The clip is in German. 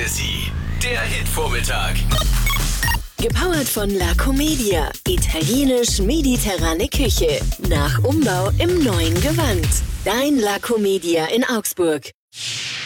Fantasy, der Hitvormittag. Gepowert von La Comedia. Italienisch-mediterrane Küche. Nach Umbau im neuen Gewand. Dein La Comedia in Augsburg.